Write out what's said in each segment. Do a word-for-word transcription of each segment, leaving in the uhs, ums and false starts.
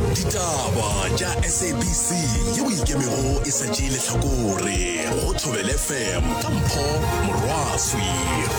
ditaba tša S A B C yeo ikemego e šetše lehlakore go Thobela F M ka Mpho Morwaswi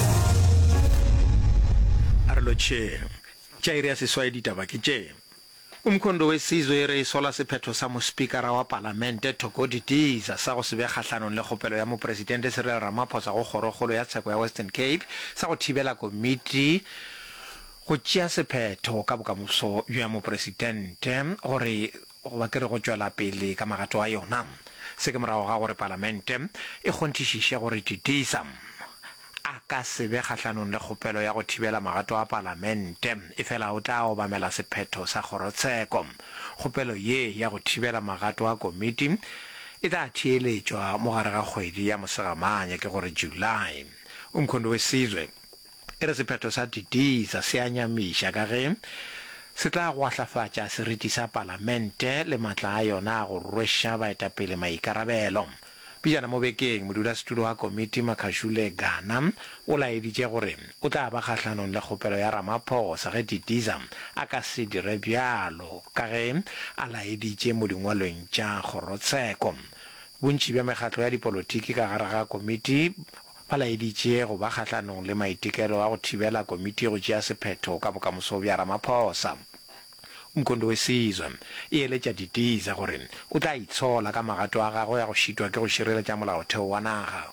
a re lotše tša iri ya seswai ditaba ke tše umkhondo wesizwe re isola sephetho sa mospikara wa parlamente Thoko Didiza sa go se be kgahlanong le kgopelo ya mopresidente Cyril Ramaphosa go kgorokgolo ya tsheko ya Western Cape sa go thibela komiti go tšea sephetho ka bokamoso bja mopresidente gore go ba kere go tšwela pele ka magato a yona se ke morago ga gore parlamente e kgonthišiše gore Didiza a ka se be kgahlanong le kgopelo ya go thibela magato a parlamente e fela o tla obamela sephetho sa kgorotsheko kgopelo ye ya go thibela magato a komiti e tla theeletšwa mo gare ga kgwedi ya mosegamanya ke gore July umkhondo wesizwe e re sephetho sa Didiza se a nyamiša ka ge se tla go ahlafatša seriti sa parlamente le matla a yona go rweša baetapele maikarabelo pejana mo bekeng modulasetulo wa komiti Makhashule Gana o laeditše gore o tla ba kgahlanong le kgopelo ya Ramaphosa ge Didiza a ka se dire bjalo ka ge a laeditše mo dingwalong tša kgorotsheko bontši bja mekgatlo ya dipolotiki ka gare ga komiti ba laeditše go ba kgahlanong le maitekelo a go thibela komiti go tšea sephetho ka bokamoso bja Ramaphosa umkhondo wesizwe e eletša Didiza gore o tla itshola ka magato a gagwe ya go šitwa ke go šireletša molaotheo wa naga.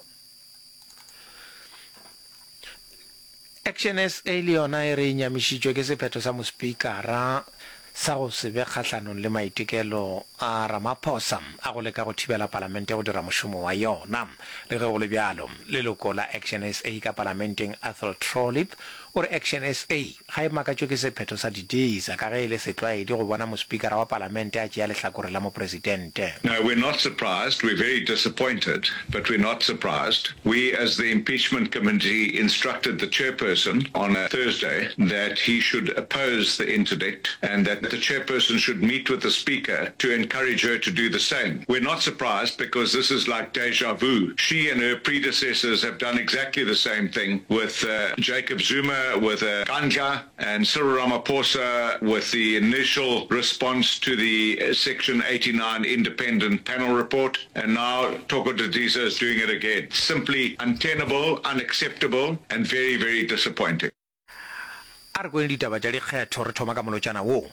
Action S A le yona e re nyamišitšwe ke sephetho sa mospikara sa go se be kgahlanong le maitekelo a Ramaphosa a go leka go thibela parlamente go dira mošomo wa yona le ge go le bjalo leloko la Action S A ka parlamenteng Athol Trollip or Action S A ga e makatšwe ke sephetho sa Didiza ka ge e le setlwaedi go bona mospikara wa parlamente a tšea lehlakore la mopresidente. No, we're not surprised. We're very disappointed, but we're not surprised. We, as the impeachment committee, instructed the chairperson on a Thursday that he should oppose the interdict and that the chairperson should meet with the speaker to encourage her to do the same. We're not surprised because this is like deja vu. She and her predecessors have done exactly the same thing with uh, Jacob Zuma, with uh, Ganja, and Cyril Ramaphosa with the initial response to the uh, Section eighty-nine independent panel report, and now Thoko Didiza is doing it again. Simply untenable, unacceptable, and very, very disappointing. A re kweng ditaba tša dikgetho re thoma ka molotšana woo.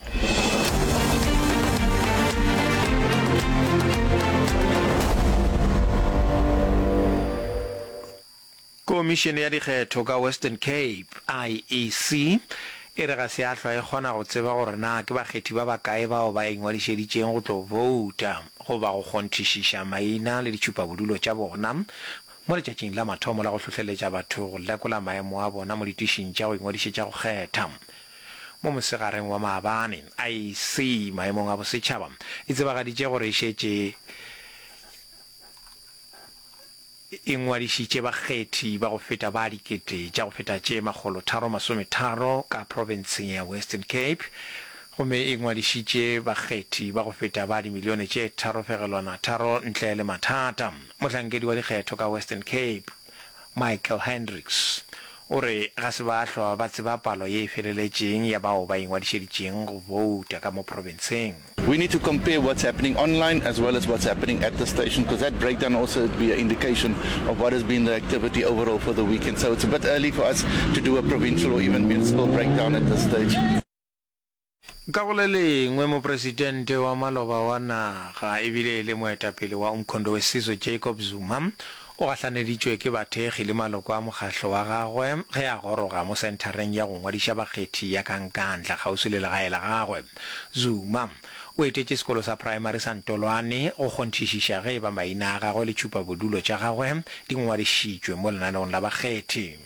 Komišene ya dikgetho ka Western Cape I E C e re ga se ahlwa e kgona go tseba gore na ke bakgethi ba bakae bao ba ingwadišeditšeng go tlo vouta go ba go kgonthišiša maina le ditšhupabodulo tša bona mo letšatšing la mathomo la go hlohleletša batho go lekola maemo a bona mo ditišing tša go ingwadišetša go kgetha mo mosegareng wa maabane. I E C maemong a bosetšhaba e tsebagaditše gore e šetše e ngwadišitše bakgethi ba go feta ba dikete tša go feta tše makgolo tharo masometharo ka provinceng ya Western Cape gomme e ngwadišitše bakgethi ba go feta ba dimilione tše tharo fegelwana tharo ntle le mathata. Mohlankedi wa dikgetho ka Western Cape Michael Hendricks o re ga se ba hlwa ba tseba palo ye e feleletšeng ya bao ba ingwadišeditšeng go vouta ka mo provinceng. We need to compare what's happening online as well as what's happening at the station, because that breakdown also would be an indication of what has been the activity overall for the weekend. So it's a bit early for us to do a provincial or even municipal breakdown at this stage. Ka go le lengwe mopresidente wa maloba wa naga ebile le moetapele wa umkhondo wesizwe Jacob Zuma o gahlaneditšwe ke bathekgi le maloko a mokgahlo wa gagwe ge a goroga mo sentareng ya go ngwadiša bakgethi ya kankantla kgauswi le legae la gagwe. Zuma o etetše sekolo sa primary sa Ntolwane go kgonthišiša ge ba maina a gagwe le tšhupabodulo tša gagwe di ngwadišitšwe mo lenaneong la bakgethi.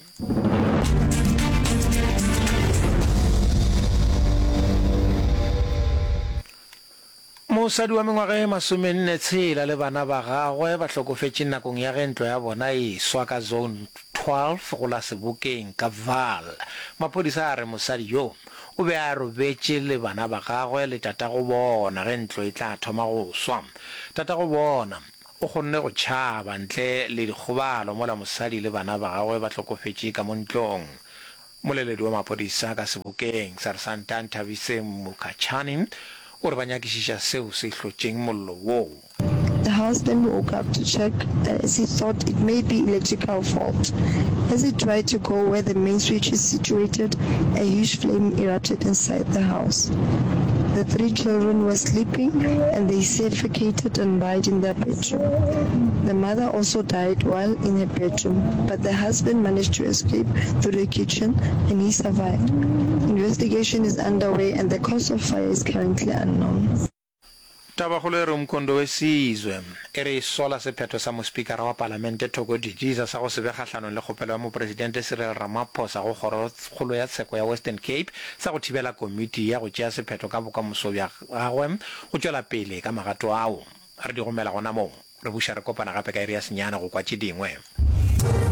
Mosadi wa mengwaga e masomenne tshela le bana ba gagwe ba hlokofetše nakong ya ge ntlo ya bona e swa ka zone twelve go la Sebokeng ka Vaal. Maphodisa a re mosadi yo o be a robetše le bana ba gagwe le tatago bona ge ntlo e tla thoma go swa. Tatago bona o kgonne go tšhaba ntle le dikgobalo mola mosadi le bana ba gagwe ba hlokofetše ka mo ntlong. Moleledi wa maphodisa ka Sebokeng Sersanta Nthabise Mukachani o re ba nyakišiša seo se hlotšeng mollo woo. The husband woke up to check as he thought it may be electrical fault. As he tried to go where the main switch is situated, a huge flame erupted inside the house. The three children were sleeping and they suffocated and died in their bedroom. The mother also died while in her bedroom, but the husband managed to escape through the kitchen and he survived. Investigation is underway and the cause of fire is currently unknown. Tabagolo re Umkhondo Wesizwe e re sola sephetho sa mospikara wa palamente Thoko Didiza sa go se be kgatlhanong le kgopelo ya mopresidente Cyril Ramaphosa go kgorokgolo ya tsheko ya Western Cape sa go thibela komiti ya go tšea sephetho ka bokamoso bja gagwe go tšwela pele ka magato ao re di gomela gona moo re buša re kopana gape ka iri ya senyana go kwa tše dingwe.